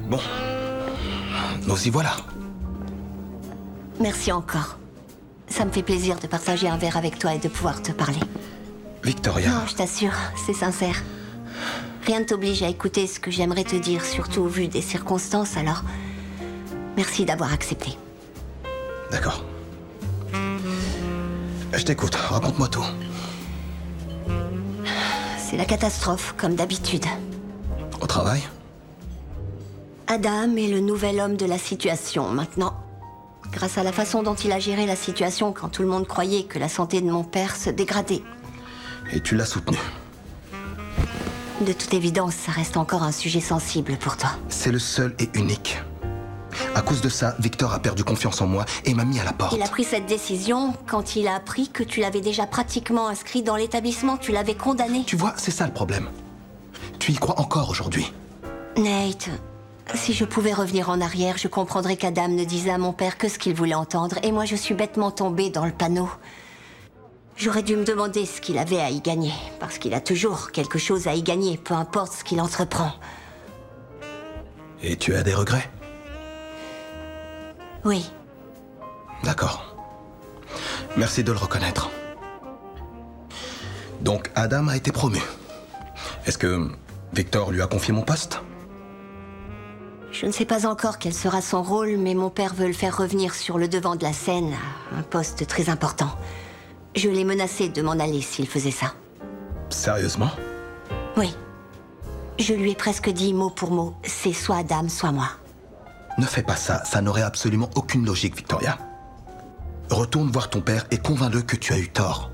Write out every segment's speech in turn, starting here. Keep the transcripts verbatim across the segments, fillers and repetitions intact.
Bon, nous y voilà. Merci encore. Ça me fait plaisir de partager un verre avec toi et de pouvoir te parler. Victoria... Non, je t'assure, c'est sincère. Rien ne t'oblige à écouter ce que j'aimerais te dire, surtout au vu des circonstances, alors... Merci d'avoir accepté. D'accord. Je t'écoute, raconte-moi tout. C'est la catastrophe, comme d'habitude. Au travail? Adam est le nouvel homme de la situation, maintenant. Grâce à la façon dont il a géré la situation quand tout le monde croyait que la santé de mon père se dégradait. Et tu l'as soutenu? De toute évidence, ça reste encore un sujet sensible pour toi. C'est le seul et unique. À cause de ça, Victor a perdu confiance en moi et m'a mis à la porte. Il a pris cette décision quand il a appris que tu l'avais déjà pratiquement inscrit dans l'établissement, tu l'avais condamné. Tu vois, c'est ça le problème. Tu y crois encore aujourd'hui? Nate, si je pouvais revenir en arrière, je comprendrais qu'Adam ne disait à mon père que ce qu'il voulait entendre, et moi je suis bêtement tombée dans le panneau. J'aurais dû me demander ce qu'il avait à y gagner, parce qu'il a toujours quelque chose à y gagner, peu importe ce qu'il entreprend. Et tu as des regrets? Oui. D'accord. Merci de le reconnaître. Donc Adam a été promu. Est-ce que Victor lui a confié mon poste? Je ne sais pas encore quel sera son rôle, mais mon père veut le faire revenir sur le devant de la scène, un poste très important. Je l'ai menacé de m'en aller s'il faisait ça. Sérieusement? Oui. Je lui ai presque dit mot pour mot, c'est soit Adam, soit moi. Ne fais pas ça, ça n'aurait absolument aucune logique, Victoria. Retourne voir ton père et convainc-le que tu as eu tort.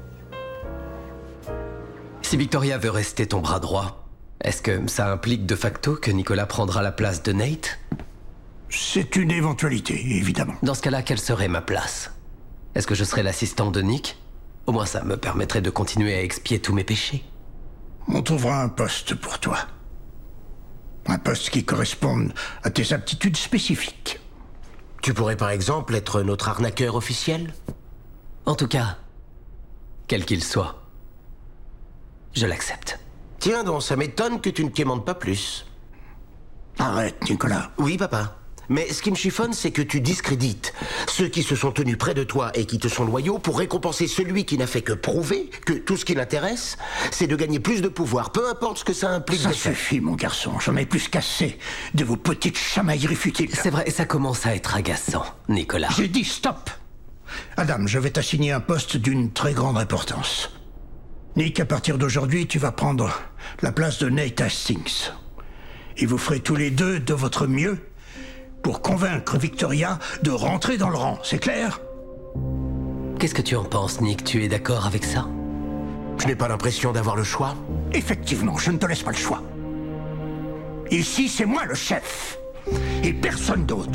Si Victoria veut rester ton bras droit, est-ce que ça implique de facto que Nicolas prendra la place de Nate? C'est une éventualité, évidemment. Dans ce cas-là, quelle serait ma place? Est-ce que je serais l'assistant de Nick? Au moins ça me permettrait de continuer à expier tous mes péchés. On trouvera un poste pour toi. Un poste qui corresponde à tes aptitudes spécifiques. Tu pourrais par exemple être notre arnaqueur officiel? En tout cas, quel qu'il soit, je l'accepte. Tiens donc, ça m'étonne que tu ne quémandes pas plus. Arrête, Nicolas. Oui, papa. Mais ce qui me chiffonne, c'est que tu discrédites ceux qui se sont tenus près de toi et qui te sont loyaux pour récompenser celui qui n'a fait que prouver que tout ce qui l'intéresse, c'est de gagner plus de pouvoir, peu importe ce que ça implique. Ça de faire. suffit, mon garçon. J'en ai plus qu'assez de vos petites chamailleries futiles. C'est vrai, ça commence à être agaçant, Nicolas. J'ai dit stop. Adam, je vais t'assigner un poste d'une très grande importance. Nick, à partir d'aujourd'hui, tu vas prendre la place de Nate Hastings. Et vous ferez tous les deux de votre mieux pour convaincre Victoria de rentrer dans le rang, c'est clair? Qu'est-ce que tu en penses, Nick? Tu es d'accord avec ça? Je n'ai pas l'impression d'avoir le choix. Effectivement, je ne te laisse pas le choix. Ici, c'est moi le chef, et personne d'autre.